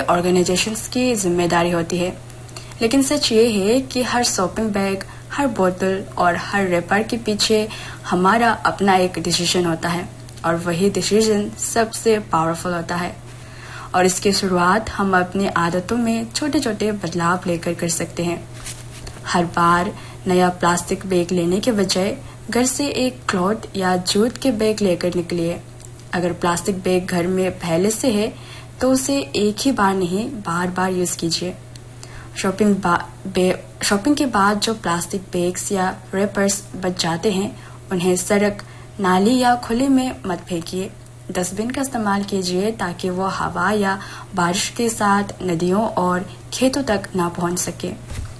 Organisations की जिम्मेदारी होती है। लेकिन सच ये है कि हर शॉपिंग बैग, हर बोतल और हर रैपर के पीछे हमारा अपना एक डिसीजन होता है और वही डिसीजन सबसे पावरफुल होता है। और इसकी शुरुआत हम अपनी आदतों में छोटे छोटे बदलाव लेकर कर सकते हैं। हर बार नया प्लास्टिक बैग लेने के बजाय घर से एक क्लॉथ या जूट के बैग लेकर निकलिए। अगर प्लास्टिक बैग घर में पहले से है तो उसे एक ही बार नहीं, बार बार यूज कीजिए। शॉपिंग के बाद जो प्लास्टिक बैग्स या रैपर्स बच जाते हैं उन्हें सड़क, नाली या खुले में मत फेंकिए। डस्टबिन का इस्तेमाल कीजिए ताकि वो हवा या बारिश के साथ नदियों और खेतों तक ना पहुंच सके।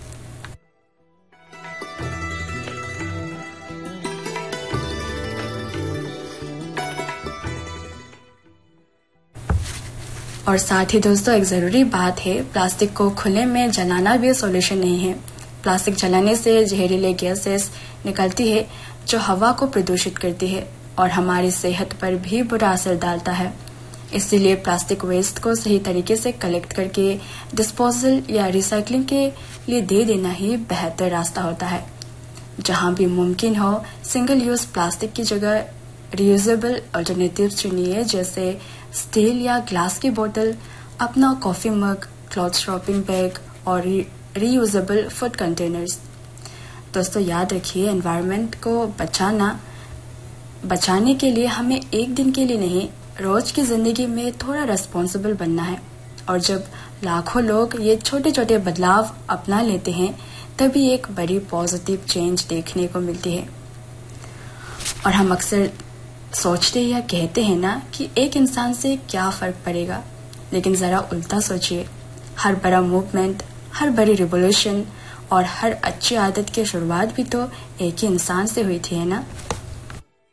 और साथ ही दोस्तों एक जरूरी बात है, प्लास्टिक को खुले में जलाना भी सॉल्यूशन नहीं है। प्लास्टिक जलाने से जहरीले गैसेस निकलती है जो हवा को प्रदूषित करती है और हमारी सेहत पर भी बुरा असर डालता है। इसीलिए प्लास्टिक वेस्ट को सही तरीके से कलेक्ट करके डिस्पोजल या रिसाइकलिंग के लिए दे देना ही बेहतर रास्ता होता है। जहां भी मुमकिन हो सिंगल यूज प्लास्टिक की जगह रियूजेबल अल्टरनेटिव चुनिए, जैसे स्टील या ग्लास की बोतल, अपना coffee mug, cloth shopping bag और रीयूजेबल फूड कंटेनर्स। दोस्तों याद रखिए, एनवायरनमेंट को बचाने के लिए हमें एक दिन के लिए नहीं, रोज की जिंदगी में थोड़ा रेस्पॉन्सिबल बनना है। और जब लाखों लोग ये छोटे छोटे बदलाव अपना लेते हैं तभी एक बड़ी पॉजिटिव चेंज देखने को मिलती है। और हम अक्सर सोचते या कहते हैं ना कि एक इंसान से क्या फर्क पड़ेगा, लेकिन जरा उल्टा सोचिए। हर बड़ा मूवमेंट, हर बड़ी रिवॉल्यूशन और हर अच्छी आदत की शुरुआत भी तो एक ही इंसान से हुई थी, है ना।